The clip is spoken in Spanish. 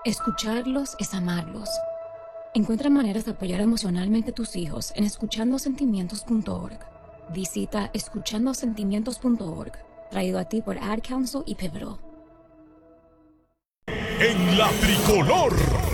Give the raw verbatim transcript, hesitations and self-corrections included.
Escucharlos es amarlos. Encuentra maneras de apoyar emocionalmente a tus hijos en escuchando sentimientos punto org. Visita escuchando sentimientos punto org, traído a ti por Ad Council y Pivotal. En la tricolor.